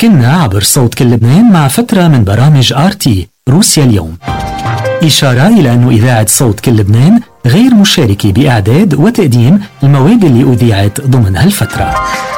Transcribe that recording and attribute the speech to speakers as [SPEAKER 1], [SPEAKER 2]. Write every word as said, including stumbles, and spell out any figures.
[SPEAKER 1] شاركنا عبر صوت كل لبنان مع فترة من برامج آر تي روسيا اليوم. إشارة إلى أن إذاعة صوت كل لبنان غير مشاركة بإعداد وتقديم المواد اللي أذيعت ضمن هالفترة.